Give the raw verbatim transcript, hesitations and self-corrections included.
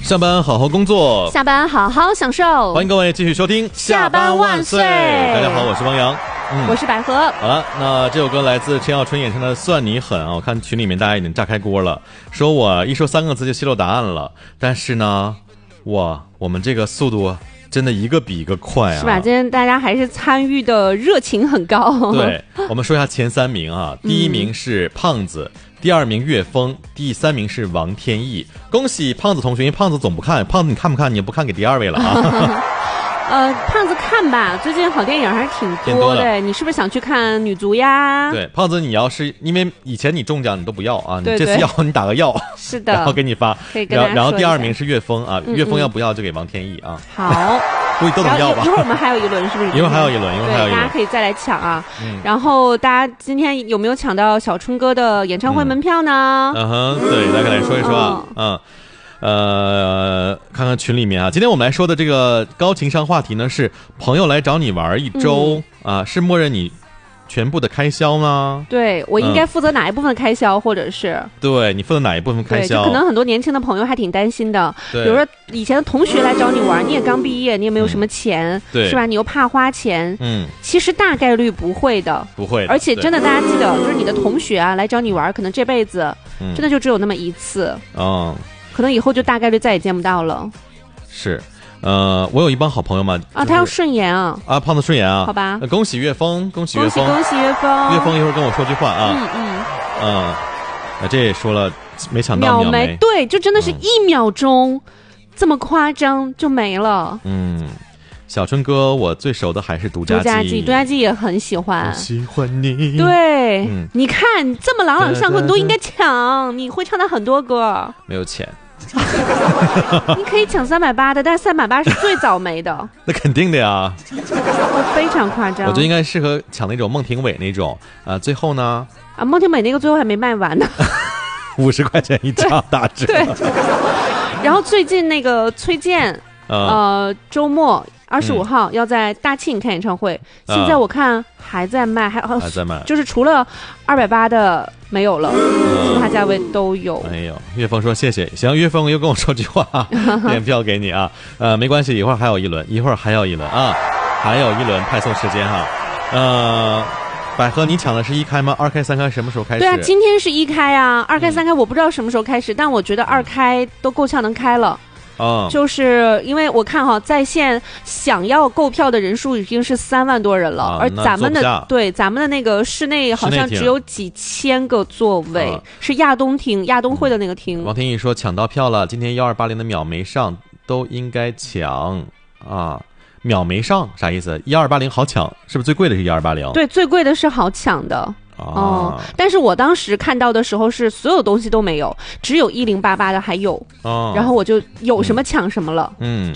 上班好好工作， 下班好好享受。 欢迎各位继续收听下班万岁。 大家好，我是汪洋、 嗯、我是百合。 好了，那这首歌来自陈小春演唱的《算你狠》啊，我看群里面大家已经炸开锅了，说我一说三个字就泄露答案了，但是呢哇我们这个速度真的一个比一个快啊， 是吧？今天大家还是参与的热情很高。 对，我们说一下前三名啊，第一名是胖子、嗯、第二名岳峰，第三名是王天意。恭喜胖子同学，因为胖子总不看，胖子你看不看？你也不看给第二位了啊。 呃，胖子看吧，最近好电影还是挺多的。多你是不是想去看女足呀？ 对，胖子，你要是因为以前你中奖你都不要啊， 对对， 你这次要你打个药， 是的， 然后给你发。 可以跟大家说一下。 然后第二名是岳峰啊， 嗯嗯岳峰要不要就给王天意啊。 好， 估计都能要吧。 一会儿我们还有一轮，是不是？ 一会儿还有一轮，一会儿还有一轮， 大家可以再来抢啊。 嗯、 然后大家今天有没有抢到小春哥的演唱会门票呢？ 嗯哼，对，大家来说一说啊，嗯。嗯呃，看看群里面啊，今天我们来说的这个高情商话题呢，是朋友来找你玩一周、嗯、啊，是默认你全部的开销吗？ 对，我应该负责哪一部分开销，嗯、或者是对你负责哪一部分开销？ 对，就可能很多年轻的朋友还挺担心的，比如说以前的同学来找你玩，你也刚毕业，你也没有什么钱， 嗯、对， 是吧？你又怕花钱， 嗯， 其实大概率不会的， 不会的， 而且真的，大家记得，就是你的同学啊来找你玩，可能这辈子真的就只有那么一次， 嗯。 可能以后就大概率再也见不到了。 是，呃，我有一帮好朋友嘛， 啊，他要顺延啊， 啊，胖子顺延啊， 好吧， 呃、恭喜岳峰，恭喜岳峰， 恭喜岳峰， 岳峰一会儿跟我说句话啊， 嗯嗯， 嗯，啊，这也说了，没抢到秒没， 对，就真的是一秒钟，嗯、这么夸张就没了， 嗯。小春哥，我最熟的还是独家记， 独家记也很喜欢， 喜欢你。 对， 嗯、 你看这么朗朗上口，你都应该抢。你会唱到很多歌， 没有钱， 你可以抢三百八的，但是三百八是最早没的。 那肯定的呀， 我非常夸张。 我觉得应该适合抢那种孟庭苇那种啊、呃。最后呢， 啊，孟庭苇那个最后还没卖完呢， 五十块钱一张打折。 对。然后最近那个崔健，呃，周末。二十五号要在大庆开演唱会、嗯，现在我看还在卖，还还在卖， 就是除了二百八的没有了、嗯，其他价位都有。 没有，岳峰说谢谢，行，岳峰又跟我说句话，点票给你啊，呃，没关系，一会儿还有一轮，一会儿还有一轮啊，还有一轮派送时间哈，呃。百合，你抢的是一开吗？二开、三开什么时候开始？ 对啊，今天是一开啊，二开、三开我不知道什么时候开始，嗯、但我觉得二开都够呛能开了。 哦， 就是因为我看哈，在线想要购票的人数已经是三万多人了，啊、而咱们的对咱们的那个室内好像只有几千个座位，啊、是亚东厅、亚东会的那个厅。 嗯、王天意说抢到票了，今天幺二八零的秒没上，都应该抢啊。秒没上啥意思？一二八零好抢，是不是最贵的是一二八零？ 对，最贵的是好抢的。哦、嗯，但是我当时看到的时候是所有东西都没有，只有一零八八的还有，哦，然后我就有什么抢什么了， 嗯，